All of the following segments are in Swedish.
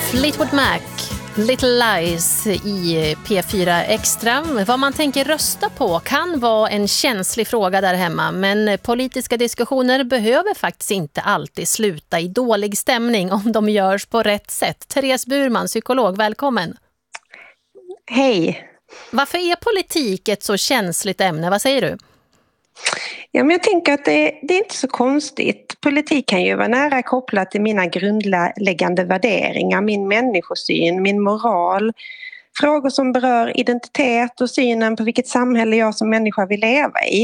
Fleetwood Mac, Little Lies i P4 Extra. Vad man tänker rösta på kan vara en känslig fråga där hemma, men politiska diskussioner behöver faktiskt inte alltid sluta i dålig stämning om de görs på rätt sätt. Therese Burman, psykolog, välkommen. Hej. Varför är politik ett så känsligt ämne? Vad säger du? Ja, men jag tänker att det är inte så konstigt. Politik kan ju vara nära kopplat till mina grundläggande värderingar, min människosyn, min moral. Frågor som berör identitet och synen på vilket samhälle jag som människa vill leva i.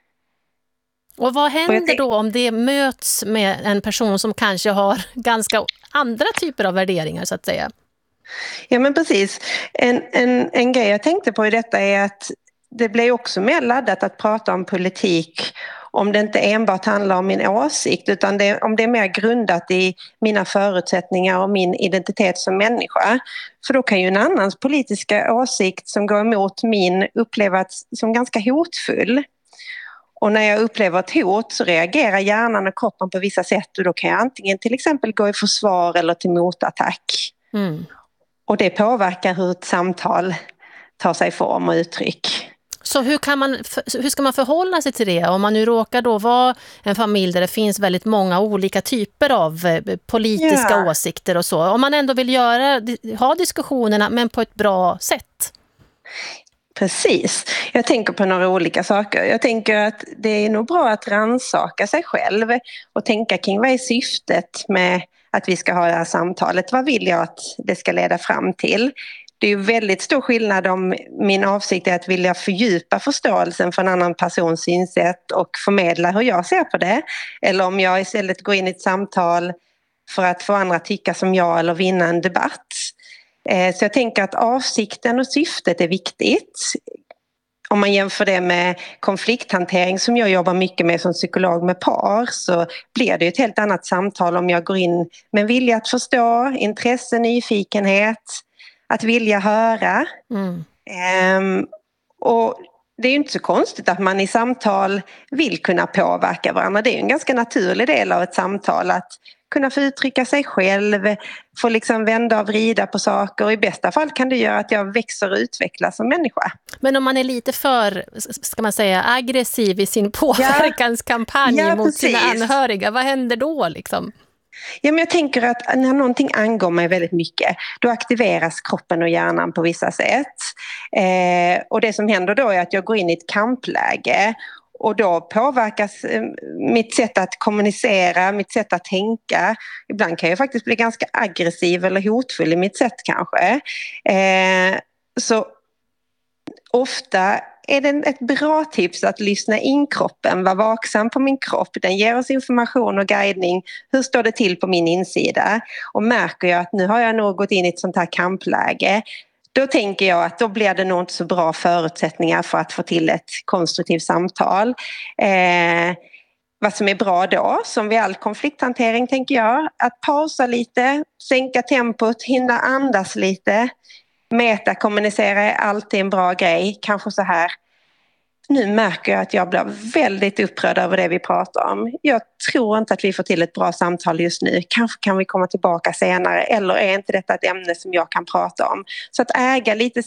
Och vad händer då om det möts med en person som kanske har ganska andra typer av värderingar så att säga? Ja, men precis. En grej jag tänkte på i detta är att det blir också mer laddat att prata om politik om det inte enbart handlar om min åsikt, utan om det är mer grundat i mina förutsättningar och min identitet som människa. För då kan ju en annans politiska åsikt som går emot min upplevas som ganska hotfull. Och när jag upplever ett hot så reagerar hjärnan och kroppen på vissa sätt, och då kan jag antingen till exempel gå i försvar eller till motattack. Och det påverkar hur ett samtal tar sig form och uttryck. Så hur ska man förhålla sig till det om man nu råkar då vara en familj där det finns väldigt många olika typer av politiska åsikter och så. Om man ändå vill ha diskussionerna men på ett bra sätt. Precis. Jag tänker på några olika saker. Jag tänker att det är nog bra att rannsaka sig själv och tänka kring vad är syftet med att vi ska ha det här samtalet. Vad vill jag att det ska leda fram till? Det är ju väldigt stor skillnad om min avsikt är att vilja fördjupa förståelsen för en annan persons synsätt och förmedla hur jag ser på det. Eller om jag istället går in i ett samtal för att få andra tycka som jag eller vinna en debatt. Så jag tänker att avsikten och syftet är viktigt. Om man jämför det med konflikthantering som jag jobbar mycket med som psykolog med par, så blir det ett helt annat samtal om jag går in med en vilja att förstå, intresse, nyfikenhet, att vilja höra. Och det är ju inte så konstigt att man i samtal vill kunna påverka varandra. Det är ju en ganska naturlig del av ett samtal att kunna få uttrycka sig själv, få liksom vända och vrida på saker, och i bästa fall kan det göra att jag växer och utvecklas som människa. Men om man är lite för, ska man säga, aggressiv i sin påverkanskampanj mot sina anhöriga, vad händer då liksom? Ja, men jag tänker att när någonting angår mig väldigt mycket, då aktiveras kroppen och hjärnan på vissa sätt. Och det som händer då är att jag går in i ett kampläge, och då påverkas mitt sätt att kommunicera, mitt sätt att tänka. Ibland kan jag faktiskt bli ganska aggressiv eller hotfull i mitt sätt kanske. Så ofta är det ett bra tips att lyssna in kroppen, vara vaksam på min kropp. Den ger oss information och guidning. Hur står det till på min insida? Och märker jag att nu har jag nog gått in i ett sånt här kampläge, då tänker jag att då blir det nog inte så bra förutsättningar för att få till ett konstruktivt samtal. Vad som är bra då, som vid all konflikthantering tänker jag, att pausa lite, sänka tempot, hinna andas lite. Metakommunicera är alltid en bra grej. Kanske så här: nu märker jag att jag blir väldigt upprörd över det vi pratar om. Jag tror inte att vi får till ett bra samtal just nu. Kanske kan vi komma tillbaka senare. Eller är inte detta ett ämne som jag kan prata om? Så att äga lite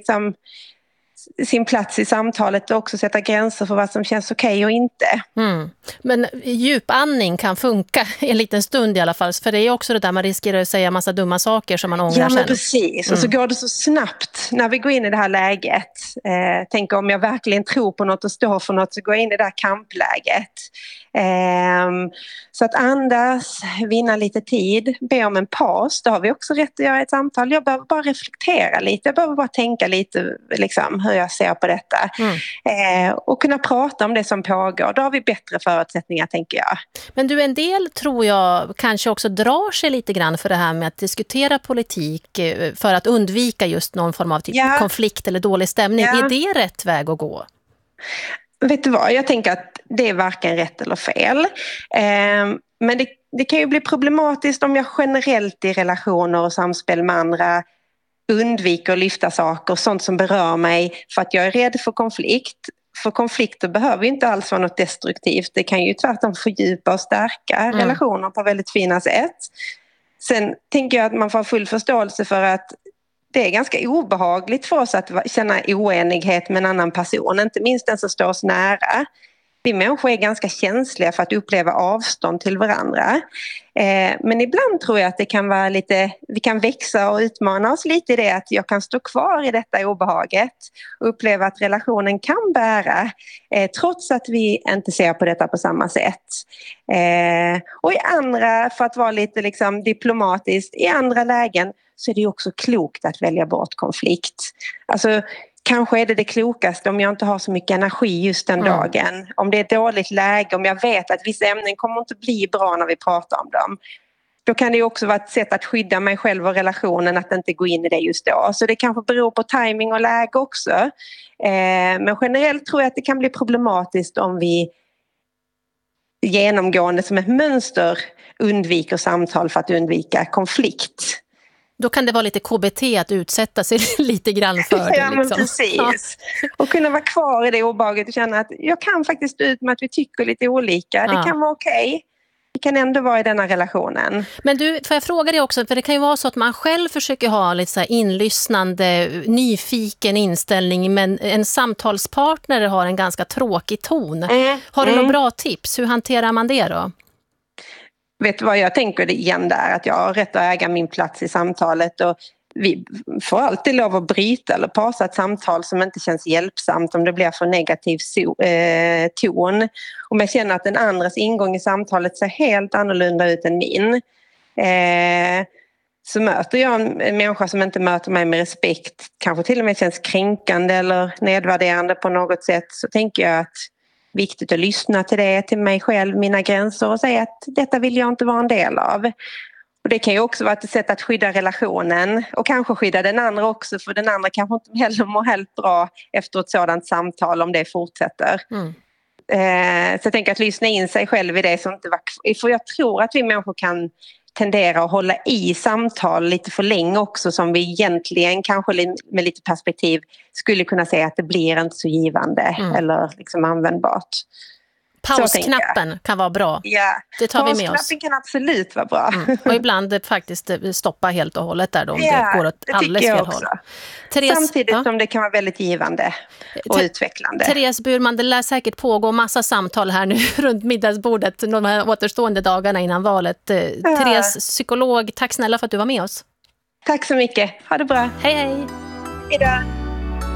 sin plats i samtalet och också sätta gränser för vad som känns okej och inte. Men djupandning kan funka en liten stund i alla fall, för det är också det där man riskerar att säga massa dumma saker som man ångrar sen. Ja, men precis. Och så går det så snabbt när vi går in i det här läget. Tänk om jag verkligen tror på något och står för något, så går jag in i det där kampläget. Så att andas, vinna lite tid, be om en paus, då har vi också rätt att göra ett samtal. Jag behöver bara reflektera lite, jag behöver bara tänka lite liksom, hur jag ser på detta. Och kunna prata om det som pågår, då har vi bättre förutsättningar, tänker jag. Men du, en del tror jag kanske också drar sig lite grann för det här med att diskutera politik för att undvika just någon form av konflikt eller dålig stämning. Är det rätt väg att gå? Vet du vad, jag tänker att det är varken rätt eller fel. Men det kan ju bli problematiskt om jag generellt i relationer och samspel med andra undviker att lyfta saker, sånt som berör mig, för att jag är rädd för konflikt. För konflikter behöver inte alls vara något destruktivt. Det kan ju tvärtom fördjupa och stärka relationer på väldigt fina sätt. Sen tänker jag att man får full förståelse för att det är ganska obehagligt för oss att känna oenighet med en annan person, inte minst den som står oss nära. Vi människor är ganska känsliga för att uppleva avstånd till varandra. Men ibland tror jag att det kan vara vi kan växa och utmana oss lite i det, att jag kan stå kvar i detta obehaget och uppleva att relationen kan bära trots att vi inte ser på detta på samma sätt. Och i andra, för att vara lite liksom diplomatiskt, i andra lägen så är det också klokt att välja bort konflikt. Alltså kanske är det klokaste om jag inte har så mycket energi just den dagen. Om det är ett dåligt läge, om jag vet att vissa ämnen kommer inte bli bra när vi pratar om dem. Då kan det också vara ett sätt att skydda mig själv och relationen, att inte gå in i det just då. Så det kanske beror på timing och läge också. Men generellt tror jag att det kan bli problematiskt om vi genomgående som ett mönster undviker samtal för att undvika konflikt. Då kan det vara lite KBT att utsätta sig lite grann för det. Ja, men precis. Ja. Och kunna vara kvar i det obehaget och känna att jag kan faktiskt stå ut med att vi tycker lite olika. Det kan vara okej. Vi kan ändå vara i denna relationen. Men du, får jag fråga dig också, för det kan ju vara så att man själv försöker ha lite så här inlyssnande, nyfiken inställning, men en samtalspartner har en ganska tråkig ton. Har du några bra tips? Hur hanterar man det då? Vet du vad jag tänker igen där? Att jag har rätt att äga min plats i samtalet, och vi får alltid lov att bryta eller pausa ett samtal som inte känns hjälpsamt om det blir för negativ ton. Om jag känner att den andras ingång i samtalet ser helt annorlunda ut än min, så möter jag en människa som inte möter mig med respekt, kanske till och med känns kränkande eller nedvärderande på något sätt, så tänker jag att viktigt att lyssna till det, till mig själv, mina gränser, och säga att detta vill jag inte vara en del av. Och det kan ju också vara ett sätt att skydda relationen och kanske skydda den andra också, för den andra kanske inte heller mår helt bra efter ett sådant samtal om det fortsätter. Så jag tänker att lyssna in sig själv i det som inte var, för jag tror att vi människor kan tendera att hålla i samtal lite för länge också, som vi egentligen kanske med lite perspektiv skulle kunna säga att det blir inte så givande eller liksom användbart. Pausknappen kan vara bra. Ja, det tar vi med oss. Pausknappen kan absolut vara bra. Och ibland faktiskt stoppa helt och hållet där då, om det går åt alldeles fel håll. Therese, samtidigt som det kan vara väldigt givande och utvecklande. Therese Burman, det lär säkert pågå massa samtal här nu runt middagsbordet de här återstående dagarna innan valet. Therese, psykolog, tack snälla för att du var med oss. Tack så mycket. Ha det bra. Hej hej. Hej då.